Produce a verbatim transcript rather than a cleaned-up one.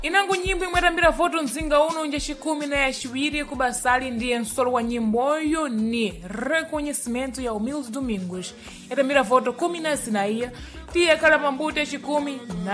Inangu nyimbo imwetambira foto mzinga uno nje chikumi na ya chiwiri kubasali ndiye nsolo wa nyimboyo ni reconhecimento ya Humilde Domingos. Yatambira foto kumi na sinaia tiye kala mambute chikumi na